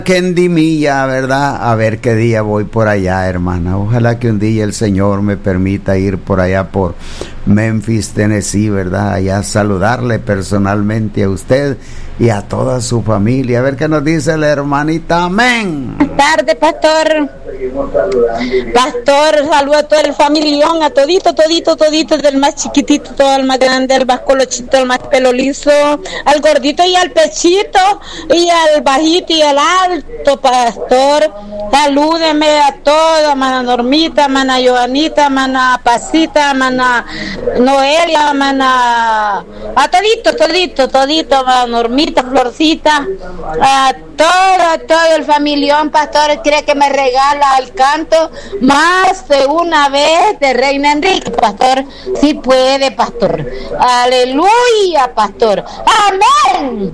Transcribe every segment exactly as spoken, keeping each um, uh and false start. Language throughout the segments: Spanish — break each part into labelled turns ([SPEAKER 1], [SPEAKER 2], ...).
[SPEAKER 1] Kendi Milla, ¿verdad? A ver qué día voy por allá, hermana. Ojalá que un día el Señor me permita ir por allá por Memphis, Tennessee, ¿verdad? Allá saludarle personalmente a usted y a toda su familia. A ver qué nos dice la hermanita. Amén.
[SPEAKER 2] Buenas tardes, pastor. Pastor, saludo a todo el familión, a todito, todito, todito, del más chiquitito, todo el más grande, al más colochito, al más pelo liso, al gordito y al pechito, y al bajito y al alto, pastor. Salúdeme a todos, mana Normita, mana Joanita, mana Pasita, mana Noelia, mana... a todito, todito, todito, mana Normita, Florcita, a todo, todo el familión, pastor. Cree que me regala al canto más de una vez de Reina Enrique, pastor. Si puede, pastor. Aleluya, pastor. Amén.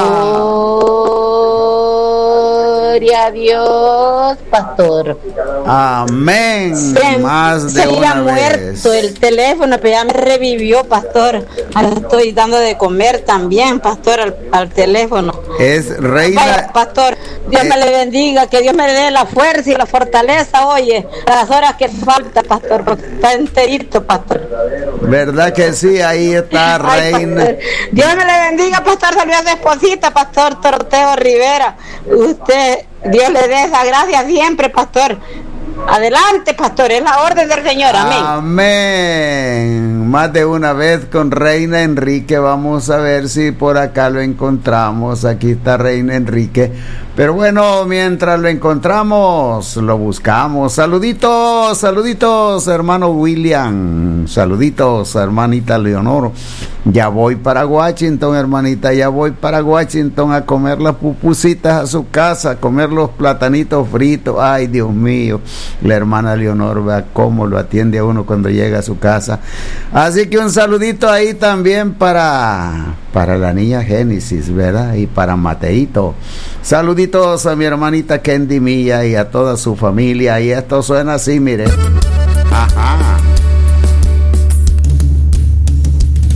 [SPEAKER 2] Gloria a Dios, pastor.
[SPEAKER 1] Amén.
[SPEAKER 2] Se,
[SPEAKER 1] más de
[SPEAKER 2] se
[SPEAKER 1] una
[SPEAKER 2] había
[SPEAKER 1] vez.
[SPEAKER 2] muerto el teléfono, pero ya me revivió, pastor. Ahora estoy dando de comer también, pastor, al, al teléfono.
[SPEAKER 1] Es Reina.
[SPEAKER 2] Vaya, pastor, Dios
[SPEAKER 1] eh,
[SPEAKER 2] me le bendiga, que Dios me dé la fuerza y la fortaleza, oye, las horas que falta, pastor, porque está enterito, pastor.
[SPEAKER 1] ¿Verdad que sí? Ahí está Reina.
[SPEAKER 2] Ay, Dios me le bendiga, pastor. Saludos a su esposita, pastor Torteo Rivera. Usted, Dios le dé esa gracia siempre, pastor. Adelante, pastor, es la orden del Señor. Amén.
[SPEAKER 1] Amén. Más de una vez con Reina Enrique. Vamos a ver si por acá lo encontramos. Aquí está Reina Enrique. Pero bueno, mientras lo encontramos, lo buscamos. Saluditos, saluditos, hermano William. Saluditos, hermanita Leonor. Ya voy para Washington, hermanita. Ya voy para Washington a comer las pupusitas a su casa, a comer los platanitos fritos. Ay, Dios mío. La hermana Leonor, vea cómo lo atiende a uno cuando llega a su casa. Así que un saludito ahí también para, para la niña Génesis, ¿verdad? Y para Mateito. Saluditos a mi hermanita Kendi Milla y a toda su familia. Y esto suena así, mire. Ajá.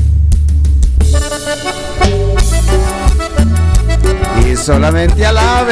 [SPEAKER 1] Y solamente alabe.